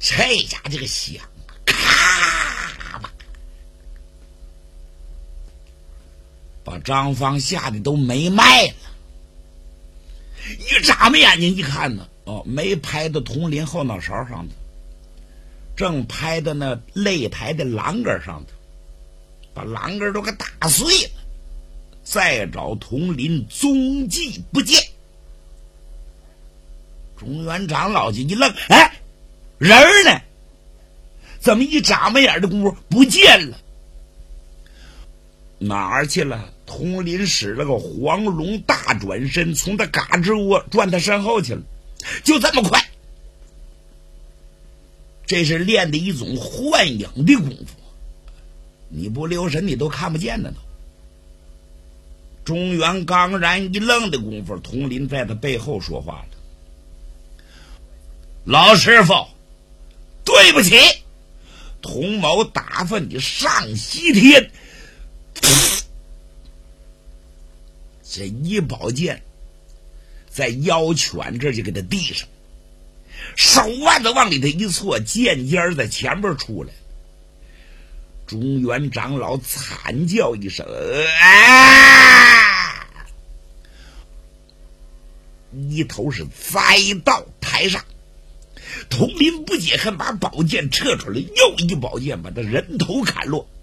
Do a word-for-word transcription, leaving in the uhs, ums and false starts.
这家这个响，咔吧，把张芳吓得都没脉了。一眨巴眼睛一看呢，哦，没拍到铜林后脑勺上的，正拍到那擂台的栏杆上的，把栏杆都给打碎了。再找铜林踪迹不见。中原长老就一愣，哎，人儿呢？怎么一眨巴眼的功夫不见了？哪儿去了？铜林使了个黄龙大转身，从他嘎吱窝转他身后去了，就这么快。这是练的一种幻影的功夫，你不留神你都看不见的都。中原刚然一愣的功夫，铜林在他背后说话了：“老师傅，对不起，童某打发你上西天。”这一宝剑在腰拳这就给他递上，手腕子往里头一错，剑尖在前边出来。中原长老惨叫一声，啊！一头是栽到台上。铜林不解恨，把宝剑撤出来，又一宝剑把他人头砍落。